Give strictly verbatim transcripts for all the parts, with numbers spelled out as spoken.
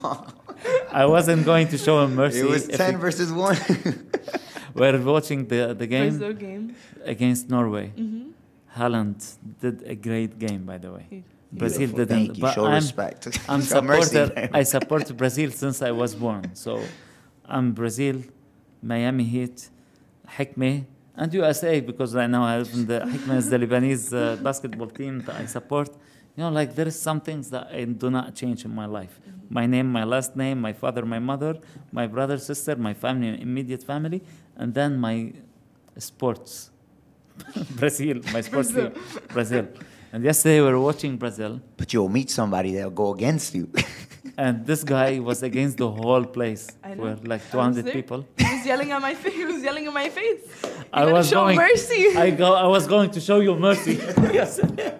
I wasn't going to show him mercy. It was if ten he- versus one. We're watching the the game Brazil game. against Norway. Mm-hmm. Haaland did a great game, by the way. He- Brazil Beautiful. didn't. Thank you. But Show I'm, respect. I'm Show mercy, supporter. man. I support Brazil since I was born. So I'm Brazil, Miami Heat, Hikmeh, and U S A because right now I live in the Hikmeh is the Lebanese uh, basketball team that I support. You know, like there is some things that I do not change in my life. My name, my last name, my father, my mother, my brother, sister, my family, immediate family, and then my sports. Brazil, my sports team, Brazil. And yesterday we were watching Brazil, But you'll meet somebody that'll go against you. and this guy was against the whole place. I know. Were like I two was hundred there. people. He was yelling at my face. He was yelling in my face. You I gotta was show going. mercy. I go. I was going to show you mercy. Yes.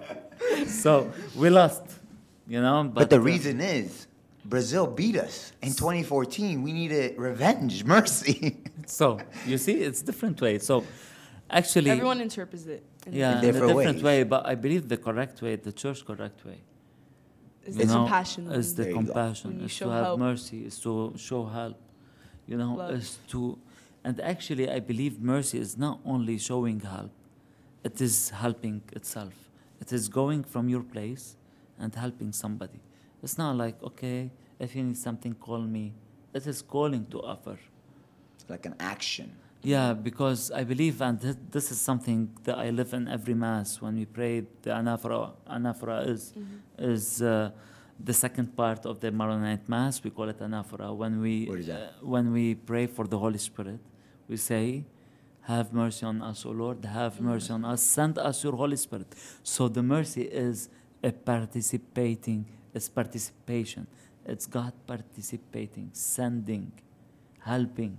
So we lost. You know. But, But the uh, reason is, Brazil beat us in twenty fourteen. We needed revenge, mercy. So you see, it's different way. So actually, Everyone interprets it. in yeah, in different a different different ways. way. But I believe the correct way, the church correct way, It's you the know, compassion. is the There you go. compassion, When you is to show have help. mercy, is to show help. You know, Love. is to, and actually, I believe mercy is not only showing help; it is helping itself. It is going from your place and helping somebody. It's not like, okay, if you need something, call me. It is calling to offer. It's like an action. Yeah, because I believe, and th- this is something that I live in every mass when we pray. The anaphora, anaphora is is uh, the second part of the Maronite mass. We call it anaphora. When we What is that? uh, when we pray for the Holy Spirit, we say, "Have mercy on us, O Lord. Have mercy on us. Send us your Holy Spirit." So the mercy is a participating. It's participation. It's God participating, sending, helping.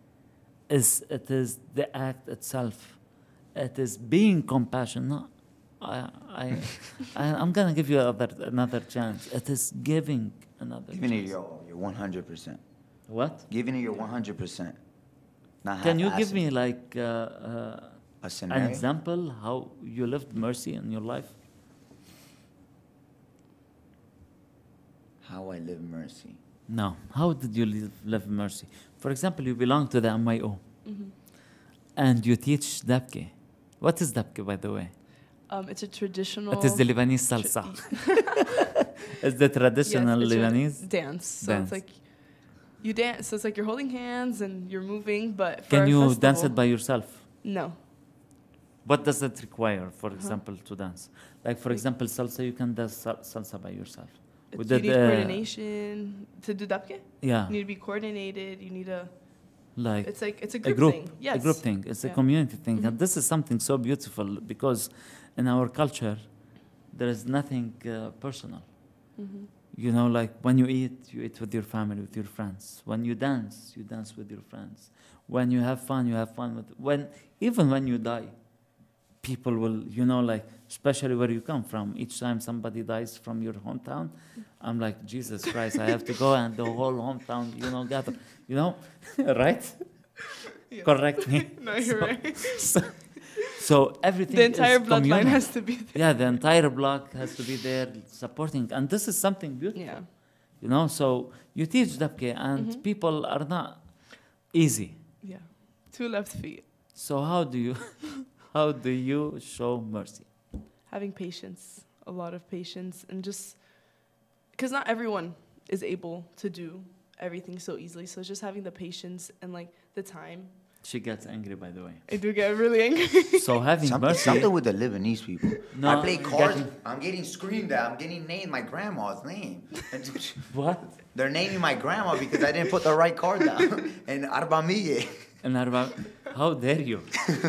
Is it is the act itself. It is being compassionate. No, I, I, I, I'm gonna give you another another chance. It is giving another Giving it chance. your your one hundred percent. What? Giving it your one hundred percent. Not Can you give half-assing. me like uh, uh, a an scenario? example how you lived mercy in your life? How I live mercy. No. How did you live, live mercy? For example, you belong to the M I O, and you teach dabke. What is dabke, by the way? Um, it's a traditional. It is the Lebanese salsa. It's the traditional Yes, it's a Lebanese. dance. So dance. it's like you dance. So it's like you're holding hands and you're moving. But for Can a you festival, dance it by yourself? No. What does it require, for example, to dance? Like, for example, salsa, you can dance sal- salsa by yourself. We It's- you did, need uh, coordination to do dabke. Yeah, You need to be coordinated. You need a. like It's like it's a a group, group, thing. Yes. a group thing. It's a Yeah. community thing, Mhm. and this is something so beautiful because in our culture, there is nothing uh, personal. Mhm. You know, like when you eat, you eat with your family, with your friends. When you dance, you dance with your friends. When you have fun, you have fun with. When even when you die, people will, you know, like especially where you come from. Each time somebody dies from your hometown, I'm like, Jesus Christ, I have to go and the whole hometown, you know, gather. You know, right? Yeah. Correct me. No, you're So- right. So, so everything. The entire is bloodline communal. has to be there. Yeah, the entire block has to be there supporting, and this is something beautiful. Yeah. You know, so you teach dabke, and Mhm. people are not easy. Yeah. Two left feet. So how do you, how do you show mercy? Having patience, a lot of patience, and just because not everyone is able to do everything so easily. So just having the patience and like the time. She gets angry, by the way. I do get really angry. So having Something, mercy. something with the Lebanese people. No, I play I'm cards. getting- I'm getting screamed at. I'm getting named my grandma's name. And What? they're naming my grandma because I didn't put the right card down. And Arbamiye. And Arba, how dare you?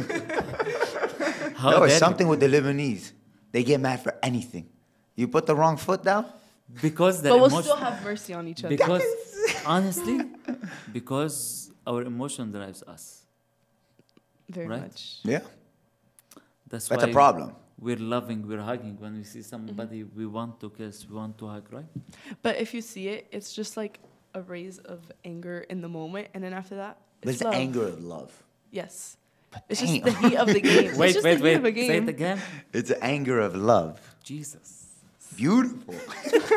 How No, dare it's you? something with the Lebanese. They get mad for anything. You put the wrong foot down. Because the But we'll emotion. still have mercy on each other. Because honestly, because our emotion drives us. Very right? much. Yeah, That's, that's why a problem. we're loving, we're hugging. When we see somebody we want to kiss, we want to hug, right? But if you see it, it's just like a raise of anger in the moment, and then after that, But it's it's the love. anger of love. Yes. But It's damn. just the heat of the game. Wait, it's just wait, the heat of a wait. Say game. it again. It's the anger of love. Jesus. Beautiful.